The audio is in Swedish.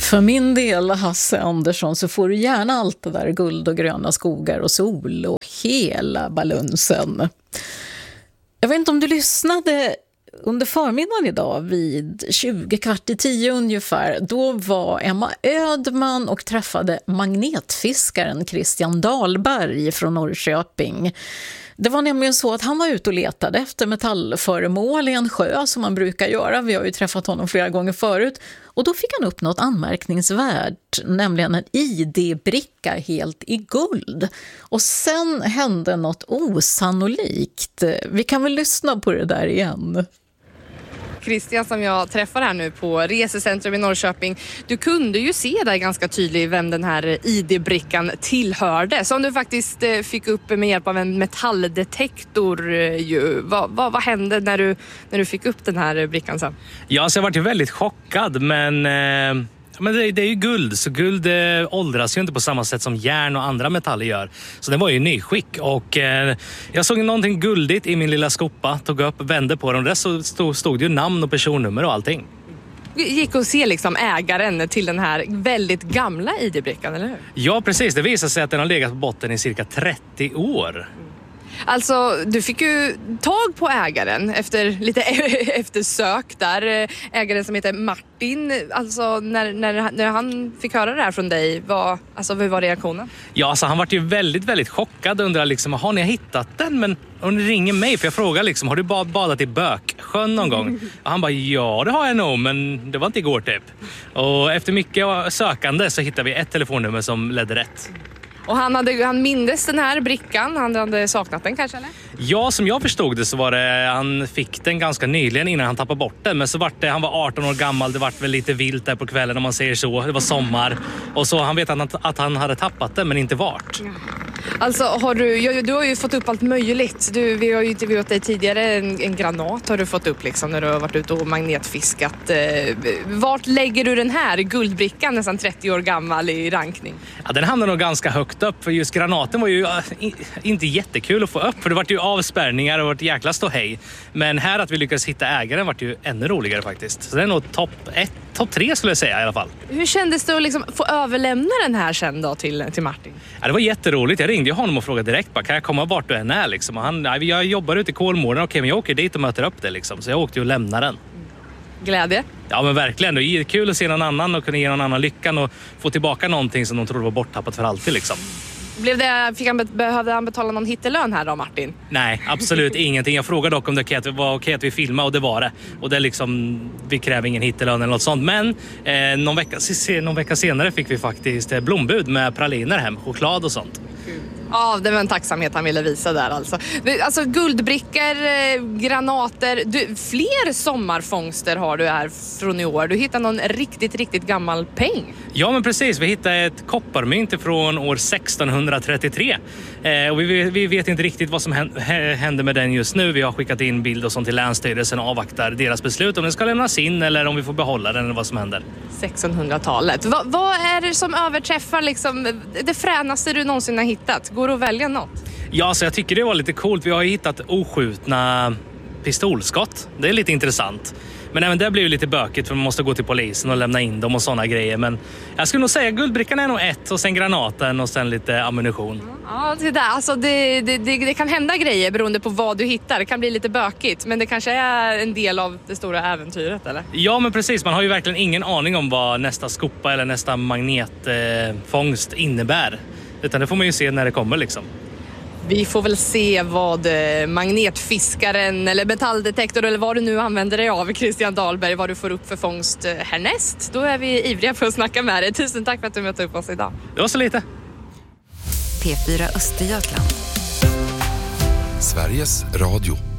För min del, Hasse Andersson, så får du gärna allt det där guld och gröna skogar och sol och hela balunsen. Jag vet inte om du lyssnade under förmiddagen idag vid 20:15 ungefär. Då var Emma Ödman och träffade magnetfiskaren Christian Dahlberg från Norrköping. Det var nämligen så att han var ute och letade efter metallföremål i en sjö som man brukar göra. Vi har ju träffat honom flera gånger förut. Och då fick han upp något anmärkningsvärt, nämligen en ID-bricka helt i guld. Och sen hände något osannolikt. Vi kan väl lyssna på det där igen. Christian som jag träffar här nu på Resecentrum i Norrköping. Du kunde ju se där ganska tydligt vem den här ID-brickan tillhörde. Som du faktiskt fick upp med hjälp av en metalldetektor. Vad hände när du fick upp den här brickan sen? Ja, så jag var ju väldigt chockad, men det är ju guld, så guld åldras ju inte på samma sätt som järn och andra metaller gör. Så det var ju nyskick och jag såg någonting guldigt i min lilla skopa, tog upp, vände på den och där så stod det ju namn och personnummer och allting. Gick att se liksom ägaren till den här väldigt gamla ID-brickan, eller hur? Ja, precis. Det visar sig att den har legat på botten i cirka 30 år. Alltså, du fick ju tag på ägaren efter lite eftersök där. Ägaren som heter Martin. Alltså, när han fick höra det här från dig, hur var reaktionen? Ja, alltså, han var ju väldigt, väldigt chockad och undrade liksom, har ni hittat den? Men hon ringer mig för jag frågar liksom, har du badat i Böksjön någon gång? Och han bara, ja det har jag nog, men det var inte igår typ. Och efter mycket sökande så hittade vi ett telefonnummer som ledde rätt. Och han mindes den här brickan, han hade saknat den kanske, eller? Ja, som jag förstod det så var det, han fick den ganska nyligen innan han tappade bort den. Men så var det, han var 18 år gammal, det var väl lite vilt där på kvällen om man säger så. Det var sommar och så han vet att han hade tappat den men inte vart. Ja. Alltså du har ju fått upp allt möjligt. Vi har ju intervjuat dig tidigare, en granat har du fått upp liksom när du har varit ute och magnetfiskat. Vart lägger du den här guldbrickan nästan 30 år gammal i rankning? Ja, den hamnade nog ganska högt upp för just granaten var ju inte jättekul att få upp för det var ju avspärrningar och var ett jäkla ståhej. Men här att vi lyckades hitta ägaren var ju ännu roligare faktiskt. Så det är nog topp 3 skulle jag säga i alla fall. Hur kändes det att liksom få överlämna den här sen då till Martin? Ja, det var jätteroligt. Jag ringde honom och frågade direkt, kan jag komma vart du än är liksom? Och jag jobbar ute i Kolmården, okej, men jag åker dit och möter upp det liksom. Så jag åkte och lämnade den. Glädje? Ja, men verkligen. Det är kul att se någon annan och kunna ge någon annan lyckan och få tillbaka någonting som de trodde var borttappat för alltid liksom. Behövde han betala någon hittelön här då, Martin? Nej, absolut ingenting. Jag frågade dock om det var okej att vi filmade och det var det. Och det är liksom, vi kräver ingen hittelön eller något sånt. Men någon vecka senare fick vi faktiskt blombud med praliner hem, choklad och sånt. Ja, det var en tacksamhet han ville visa där alltså. Alltså guldbrickor, granater, fler sommarfångster har du här från i år. Du hittar någon riktigt, riktigt gammal peng. Ja, men precis. Vi hittade ett kopparmynt från år 1633. Och vi vet inte riktigt vad som händer med den just nu. Vi har skickat in bild och sånt till Länsstyrelsen och avvaktar deras beslut om den ska lämnas in eller om vi får behålla den eller vad som händer. 1600-talet. Vad är det som överträffar liksom det fränaste du någonsin har hittat? Går det att välja något? Ja, så jag tycker det var lite coolt. Vi har ju hittat oskjutna pistolskott. Det är lite intressant. Men även det blir ju lite bökigt för man måste gå till polisen och lämna in dem och sådana grejer. Men jag skulle nog säga guldbrickan är nog ett och sen granaten och sen lite ammunition. Ja, det där. Alltså det kan hända grejer beroende på vad du hittar. Det kan bli lite bökigt, men det kanske är en del av det stora äventyret, eller? Ja, men precis. Man har ju verkligen ingen aning om vad nästa skopa eller nästa magnetfångst innebär. Utan det får man ju se när det kommer liksom. Vi får väl se vad magnetfiskaren eller metalldetektor eller vad du nu använder dig av, Christian Dahlberg, vad du får upp för fångst härnäst. Då är vi ivriga för att snacka med dig. Tusen tack för att du mötte upp oss idag. Det var så lite. P4 Östergötland. Sveriges Radio.